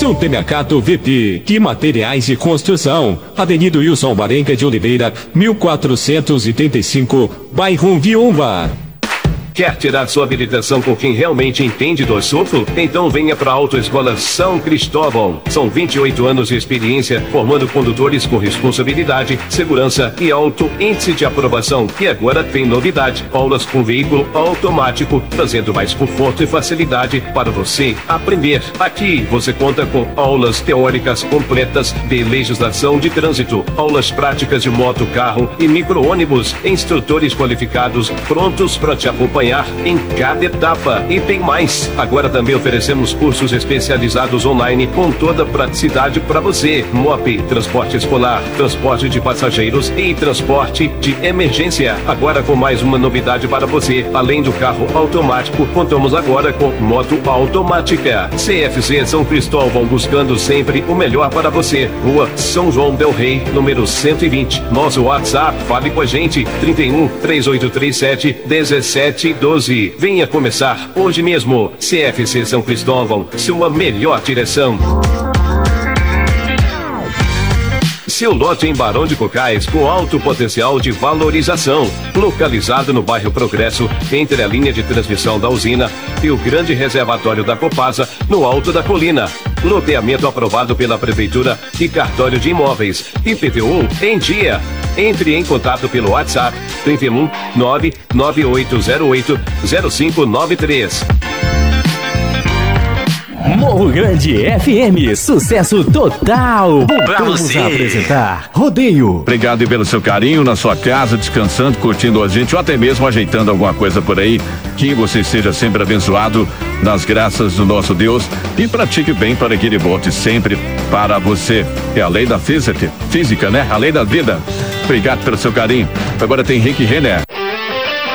Seu Temercado VP, que materiais de construção, Avenida Wilson Barenga de Oliveira, 1485, bairro Viúva. Quer tirar sua habilitação com quem realmente entende do assunto? Então venha para a Autoescola São Cristóvão. São 28 anos de experiência formando condutores com responsabilidade, segurança e alto índice de aprovação. E agora tem novidade: aulas com veículo automático, trazendo mais conforto e facilidade para você aprender. Aqui você conta com aulas teóricas completas de legislação de trânsito, aulas práticas de moto, carro e micro-ônibus, instrutores qualificados prontos para te acompanhar em cada etapa. E tem mais: agora também oferecemos cursos especializados online com toda a praticidade para você. MOP, transporte escolar, transporte de passageiros e transporte de emergência. Agora com mais uma novidade para você: além do carro automático, contamos agora com moto automática. CFC São Cristóvão, buscando sempre o melhor para você. Rua São João del Rei, número 120. Nosso WhatsApp, fale com a gente: 31 3837 1712. Venha começar hoje mesmo. CFC São Cristóvão, sua melhor direção. Seu lote em Barão de Cocais com alto potencial de valorização. Localizado no bairro Progresso, entre a linha de transmissão da usina e o grande reservatório da Copasa, no alto da colina. Loteamento aprovado pela Prefeitura e Cartório de Imóveis. IPTU em dia. Entre em contato pelo WhatsApp 31 99808 0593. Morro Grande FM, sucesso total. Voltamos a apresentar Rodeio. Obrigado pelo seu carinho, na sua casa, descansando, curtindo a gente, ou até mesmo ajeitando alguma coisa por aí. Que você seja sempre abençoado nas graças do nosso Deus e pratique bem para que ele volte sempre para você. É a lei da física, né? A lei da vida. Obrigado pelo seu carinho. Agora tem Rick Renner.